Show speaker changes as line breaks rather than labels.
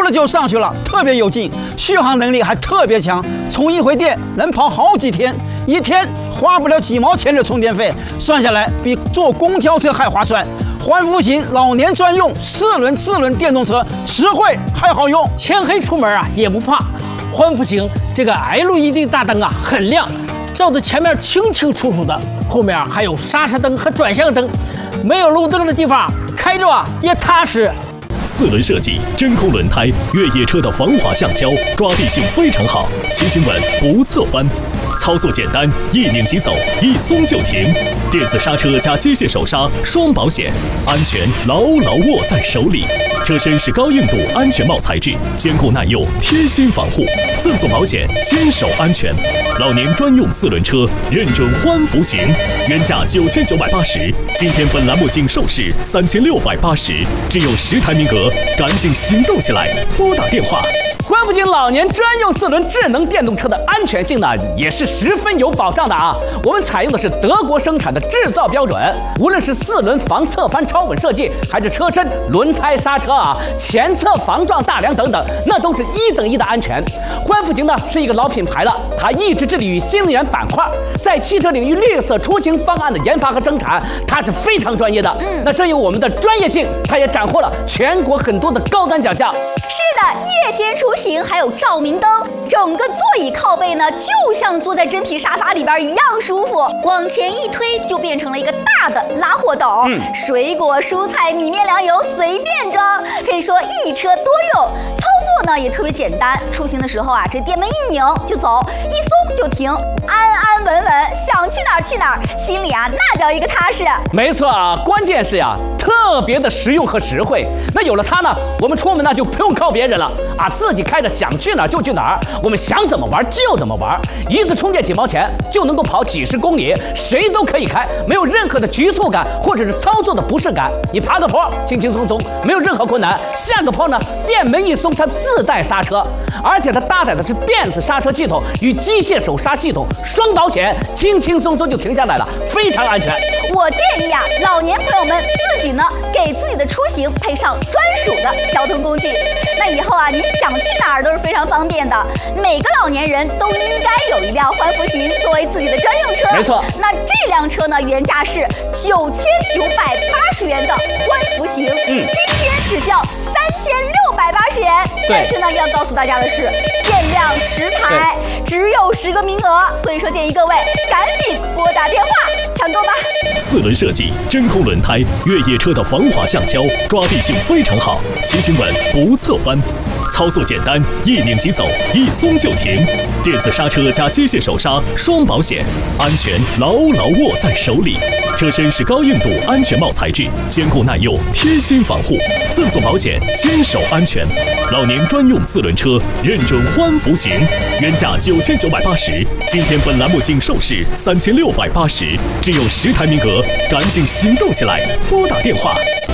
了就上去了，特别有劲，续航能力还特别强，充一回电能跑好几天，一天花不了几毛钱的充电费，算下来比坐公交车还划算。环幅型老年专用4轮智能电动车，实惠还好用，
天黑出门啊也不怕。环幅型这个 LED 大灯啊很亮，照着前面清清楚楚的，后面还有刹车灯和转向灯，没有路灯的地方开着啊也踏实。
4轮设计，真空轮胎，越野车的防滑橡胶，抓地性非常好，骑行稳不侧翻，操作简单，一拧即走，一松就停。电子刹车加机械手刹，双保险，安全牢牢握在手里。车身是高硬度安全帽材质，坚固耐用，贴心防护，赠送保险，坚守安全。老年专用4轮车，认准欢福型，原价9980，今天本栏目仅售市3680，只有10台名额，赶紧行动起来，拨打电话。
环幅型老年专用4轮智能电动车的安全性呢，也是十分有保障的啊。我们采用的是德国生产的制造标准，无论是4轮防侧翻超稳设计，还是车身、轮胎、刹车啊、前侧防撞大梁等等，那都是1等1的安全。环幅型呢是一个老品牌了，它一直致力于新能源板块，在汽车领域绿色出行方案的研发和生产，它是非常专业的。那正有我们的专业性，它也斩获了全国很多的高端奖项。
是的，夜间出行还有照明灯，整个座椅靠背呢，就像坐在真皮沙发里边一样舒服，往前一推就变成了一个大的拉货斗，水果、蔬菜、米面粮油随便装，可以说一车多用。操作呢也特别简单，出行的时候啊，这电门一拧就走，一松就停，安安稳稳，想去哪儿去哪儿，心里啊那叫一个踏实。
没错啊，关键是呀，特别的实用和实惠。那有了它呢，我们出门呢就不用靠别人了啊，自己开着想去哪儿就去哪儿，我们想怎么玩就怎么玩，一次充电几毛钱就能够跑几十公里，谁都可以开，没有任何的局促感或者是操作的不适感。你爬个坡轻轻松松，没有任何困难，下个坡呢电门一松它自带刹车，而且它搭载的是电子刹车系统与机械手刹系统，双保险，轻轻松松就停下来了，非常安全。
我建议啊，老年朋友们自己呢给自己的出行配上专属的交通工具，那以后啊你想去哪儿都是非常方便的。每个老年人都应该有一辆环幅型作为自己的专用车。
没错，
那这辆车呢原价是9980元的环幅型，今天只需要3680元。但是呢，要告诉大家的是，限量10台，只有10个名额，所以说建议各位赶紧拨打电话抢购吧。
4轮设计，真空轮胎，越野车的防滑橡胶，抓地性非常好，骑行稳不侧翻，操作简单，一拧即走，一松就停。电子刹车加机械手刹，双保险，安全牢牢握在手里。车身是高硬度安全帽材质，坚固耐用，贴心防护，赠送保险，坚守安全。老年专用4轮车，认准欢福型，原价9980，今天本栏目仅售市3680，只有10台名额，赶紧行动起来，拨打电话